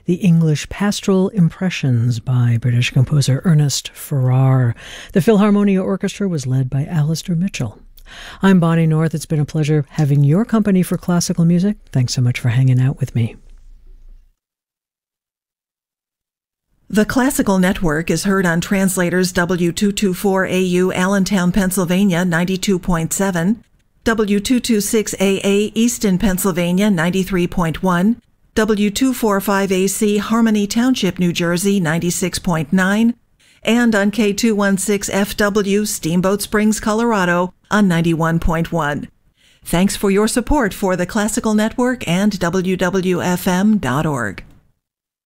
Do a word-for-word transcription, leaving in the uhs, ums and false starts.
the English Pastoral Impressions by British composer Ernest Farrar. The Philharmonia Orchestra was led by Alistair Mitchell. I'm Bonnie North. It's been a pleasure having your company for classical music. Thanks so much for hanging out with me. The Classical Network is heard on Translators W two twenty-four A U Allentown, Pennsylvania ninety-two point seven, W two twenty-six A A Easton, Pennsylvania ninety-three point one, W two forty-five A C Harmony Township, New Jersey ninety-six point nine, and on K two sixteen F W Steamboat Springs, Colorado on ninety-one point one. Thanks for your support for the Classical Network and W W F M dot org.